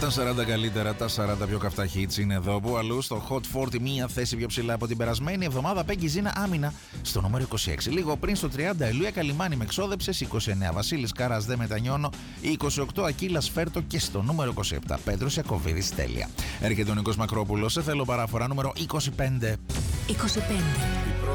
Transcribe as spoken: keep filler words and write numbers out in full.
Τα σαράντα καλύτερα, τα σαράντα πιο καυτά hits είναι εδώ. Που αλλού στο Hot σαράντα, μία θέση πιο ψηλά από την περασμένη εβδομάδα. Πέγγι Ζίνα άμυνα στο νούμερο είκοσι έξι. Λίγο πριν στο τριάντα, Ελούια Καλιμάνη με εξόδεψε. είκοσι εννέα, Βασίλης Κάρας δεν μετανιώνω. είκοσι οκτώ, Ακύλας Φέρτο. Και στο νούμερο είκοσι επτά, Πέτρος Ιακωβίδης τέλεια. Έρχεται ο Νίκος Μακρόπουλος σε θέλω παραφορά νούμερο είκοσι πέντε. είκοσι πέντε.